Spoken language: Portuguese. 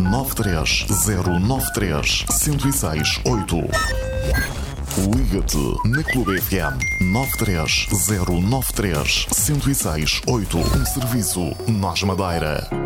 93093 1068. Liga-te na Clube FM 93093 1068. Um serviço Nós Madeira.